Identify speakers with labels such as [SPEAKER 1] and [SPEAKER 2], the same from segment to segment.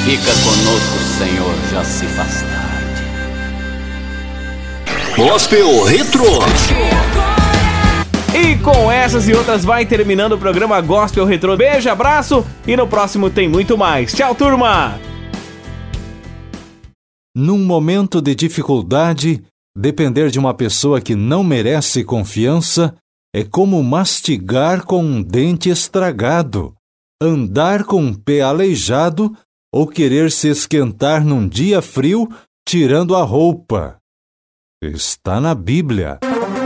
[SPEAKER 1] Fica conosco, Senhor, já se faz tarde.
[SPEAKER 2] Gospel Retro.
[SPEAKER 3] E com essas e outras vai terminando o programa Gospel Retro. Beijo, abraço e no próximo tem muito mais. Tchau, turma!
[SPEAKER 4] Num momento de dificuldade, depender de uma pessoa que não merece confiança é como mastigar com um dente estragado, andar com um pé aleijado ou querer se esquentar num dia frio tirando a roupa. Está na Bíblia.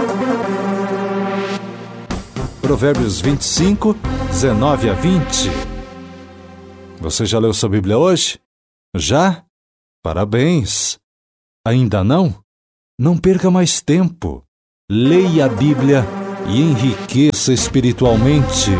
[SPEAKER 4] Provérbios 25, 19 a 20. Você já leu sua Bíblia hoje? Já? Parabéns! Ainda não? Não perca mais tempo. Leia a Bíblia e enriqueça espiritualmente.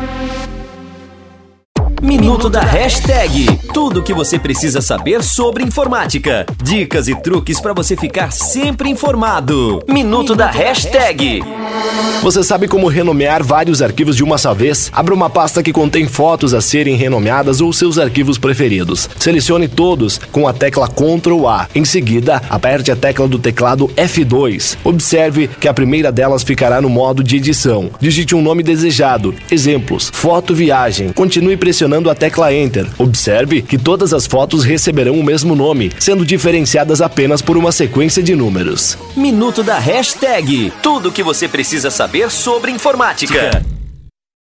[SPEAKER 2] Minuto da Hashtag. Tudo o que você precisa saber sobre informática. Dicas e truques para você ficar sempre informado. Minuto da Hashtag.
[SPEAKER 5] Você sabe como renomear vários arquivos de uma só vez? Abra uma pasta que contém fotos a serem renomeadas ou seus arquivos preferidos. Selecione todos com a tecla Ctrl A. Em seguida, aperte a tecla do teclado F2. Observe que a primeira delas ficará no modo de edição. Digite um nome desejado. Exemplos: foto viagem. Continue pressionando a tecla Enter. Observe que todas as fotos receberão o mesmo nome, sendo diferenciadas apenas por uma sequência de números.
[SPEAKER 2] Minuto da Hashtag. Tudo o que você precisa saber sobre informática.